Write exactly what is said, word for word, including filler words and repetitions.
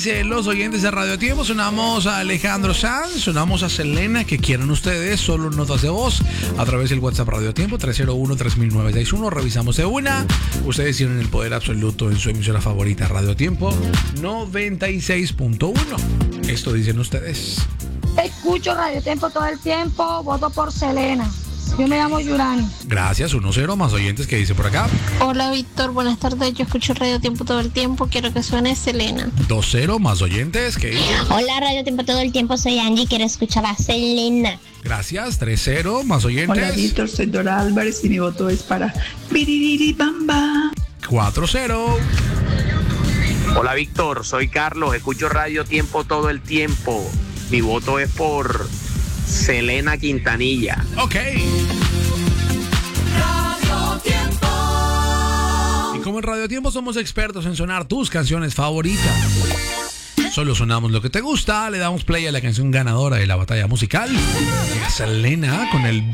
dicen los oyentes de Radio Tiempo? Sonamos a Alejandro Sanz, sonamos a Selena, que quieran ustedes, solo notas de voz a través del WhatsApp Radio Tiempo tres cero uno, tres mil novecientos sesenta y uno. Revisamos de una. Ustedes tienen el poder absoluto en su emisora favorita, Radio Tiempo noventa y seis punto uno. Esto dicen ustedes. Escucho Radio Tiempo todo el tiempo, voto por Selena. Yo me llamo Yurani. Gracias, uno cero, más oyentes que dice por acá. Hola Víctor, buenas tardes, yo escucho Radio Tiempo todo el tiempo, quiero que suene Selena. dos cero, más oyentes que dice. Hola Radio Tiempo todo el tiempo, soy Angie, quiero escuchar a Selena. Gracias, tres cero, más oyentes. Hola Víctor, soy Dora Álvarez y mi voto es para Biriribamba. cuatro cero. Hola Víctor, soy Carlos, escucho Radio Tiempo todo el tiempo. Mi voto es por Selena Quintanilla. Ok. Y como en Radio Tiempo somos expertos en sonar tus canciones favoritas, solo sonamos lo que te gusta, le damos play a la canción ganadora de la batalla musical. Llega Selena con el